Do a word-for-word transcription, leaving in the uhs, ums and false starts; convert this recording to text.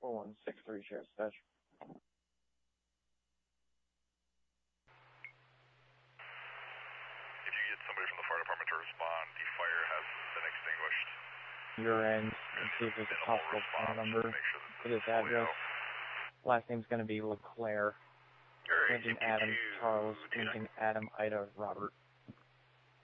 four one six three, Sheriff's Dispatch. If you get somebody from the fire department to respond, the fire has been extinguished. Your end, and see if there's a possible phone number for this address. Last name's going to be LeClaire. Lincoln Adam Charles, Lincoln Adam Ida Robert.